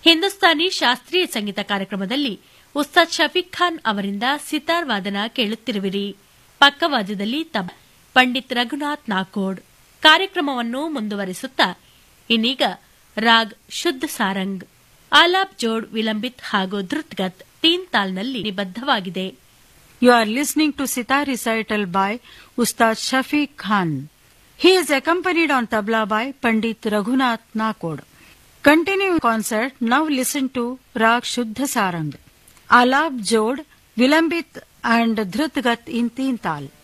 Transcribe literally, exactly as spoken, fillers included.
ಹಿಂದೂಸ್ತಾನಿ ಶಾಸ್ತ್ರೀಯ ಸಂಗೀತ ಕಾರ್ಯಕ್ರಮದಲ್ಲಿ ಉಸ್ತಾದ್ ಶಫೀಕ್ ಖಾನ್ ಅವರಿಂದ ಸಿತಾರ್ ವಾದನ ಕೇಳುತ್ತಿರುವಿರಿ. ಪಕ್ಕವಾದ್ಯದಲ್ಲಿ ತಬ್ ಪಂಡಿತ್ ರಘುನಾಥ್ ನಾಕೋಡ್. ಕಾರ್ಯಕ್ರಮವನ್ನು ಮುಂದುವರಿಸುತ್ತಾ ಇನ್ನೀಗ ರಾಗ್ ಶುದ್ಧ ಸಾರಂಗ್, ಆಲಾಪ್ ಜೋಡ್ ವಿಲಂಬಿತ್ ಹಾಗೂ ಧೃತ್ಗತ್ ತೀನ್ ತಾಲ್ನಲ್ಲಿ ನಿಬದ್ಧವಾಗಿದೆ. You are listening to Sitar recital by Ustad Shafiq Khan. He is accompanied on tabla by Pandit Raghunath Nakod. Continuing concert, now listen to Rag Shuddha Sarang, Alap Jod, Vilambit and Dhrutgat in Teen Tal.